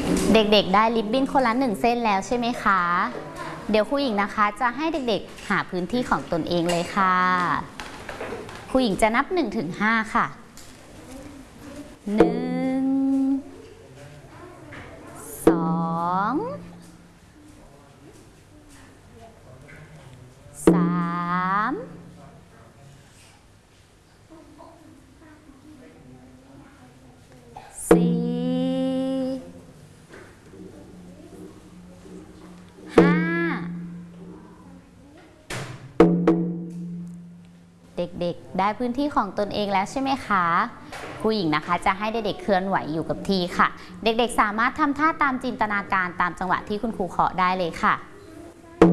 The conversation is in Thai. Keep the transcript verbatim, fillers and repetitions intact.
เด็กๆได้ริบบิ้นคนละหนึ่งเส้นแล้วใช่ไหมคะเดี๋ยวครูหญิงนะคะจะให้เด็กๆหาพื้นที่ของตนเองเลยค่ะครูหญิงจะนับหนึ่งถึงห้าค่ะหนึ่งสองสามสี่ห้าเด็กๆได้พื้นที่ของตนเองแล้วใช่ไหมคะครูหญิงนะคะจะให้เด็กๆเคลื่อนไหวอยู่กับที่ค่ะเด็กๆสามารถทำท่าตามจินตนาการตามจังหวะที่คุณครูเคาะได้เลยค่ะ